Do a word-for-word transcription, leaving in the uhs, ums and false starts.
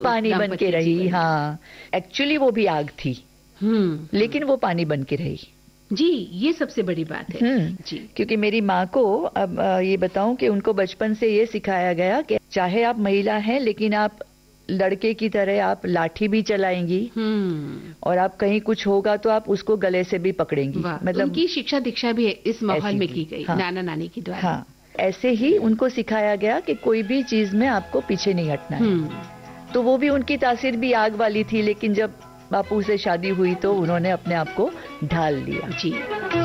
पानी बन के रही। हाँ, एक्चुअली वो भी आग थी, हम्म लेकिन वो पानी बन के रही। जी, ये सबसे बड़ी बात है। जी, क्योंकि मेरी माँ को, अब ये बताऊं कि उनको बचपन से ये सिखाया गया कि चाहे आप महिला हैं लेकिन आप लड़के की तरह आप लाठी भी चलाएंगी, और आप कहीं कुछ होगा तो आप उसको गले से भी पकड़ेंगी। मतलब उनकी शिक्षा दीक्षा भी इस माहौल में की गई। हाँ, नाना नानी के द्वारा। हाँ, ऐसे ही उनको सिखाया गया कि कोई भी चीज में आपको पीछे नहीं हटना है। तो वो भी उनकी तासीर भी आग वाली थी, लेकिन जब बापू से शादी हुई तो उन्होंने अपने आप को ढाल लिया। जी।